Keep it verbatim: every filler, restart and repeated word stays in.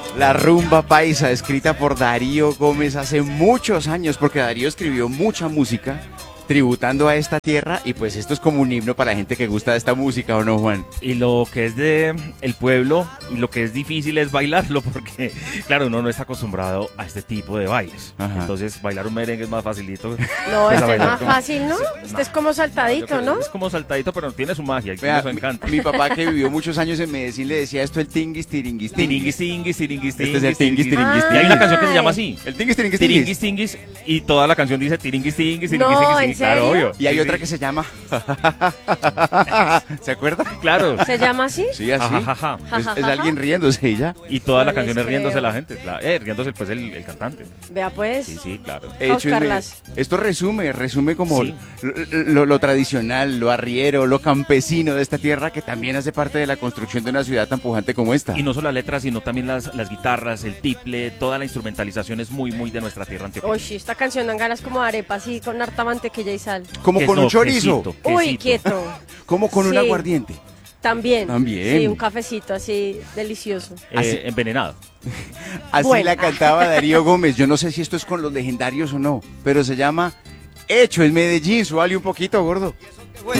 La rumba paisa, escrita por Darío Gómez hace muchos años, porque Darío escribió mucha música tributando a esta tierra y pues esto es como un himno para la gente que gusta de esta música, ¿o no, Juan? Y lo que es de el pueblo y lo que es difícil es bailarlo porque, claro, uno no está acostumbrado a este tipo de bailes. Ajá. Entonces, bailar un merengue es más facilito. No, Pues, a este es bailar más como- fácil, ¿no? Este es como saltadito, ¿no? Es como saltadito, pero tiene su magia y tiene Vea, su encanto. mi, mi papá que vivió muchos años en Medellín le decía esto el tinguis, tiringuis, Tiringuis, tinguis. tinguis, tiringuis, Este es el tinguis, tiringuis, Ah. Y hay una tinguis. canción que se llama así. El tinguis, tiringuis, Tiringuis, tinguis. tinguis, y toda la canción dice tiringuis, tinguis, tiringuis, No, tinguis, ¿en claro, serio? obvio. Y hay Sí, otra sí. que se llama... ¿Se acuerda? Claro. ¿Se llama así? Sí, así. Ajajaja. Es, Ja, ja, es ja, alguien ja. riéndose y ya. Y toda la No canción les es riéndose creo. la gente. la- eh, riéndose pues el, el cantante. Vea pues. Sí, sí, claro. Hecho en buscarlas. Medellín. Esto resume, resume como Sí. lo, lo- lo tradicional, lo arriero, lo campesino de esta tierra que también hace parte de la construcción de una ciudad tan pujante como esta. Y no solo las letras, sino también las, las guitarras, el tiple, toda la instrumentalización es muy, muy de nuestra tierra antioqueña. Uy, sí, esta canción dan ganas como de arepa, así, con harta mantequilla y sal. Como Que con no, un chorizo, quesito, Uy, quesito. quieto. como con un Sí. aguardiente. También. También. Sí, un cafecito así, delicioso. Eh, Así- envenenado. Así Bueno. la cantaba Darío Gómez. Yo no sé si esto es con los legendarios o no, pero se llama Hecho en Medellín. Súbale un poquito, gordo.